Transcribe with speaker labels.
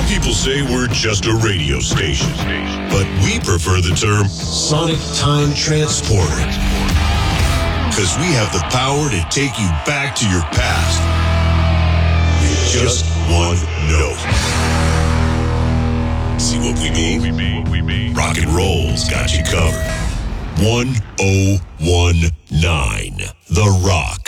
Speaker 1: Some people say we're just a radio station, but we prefer the term Sonic Time Transporter, because we have the power to take you back to your past with just one note. See what we mean? Rock and roll's got you covered. 1019 The Rock.